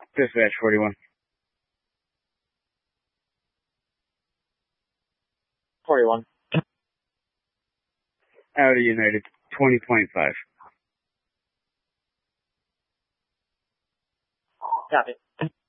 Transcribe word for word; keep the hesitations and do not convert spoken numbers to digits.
Dispatch forty-one. forty-one. Audi United, twenty point five. Copy.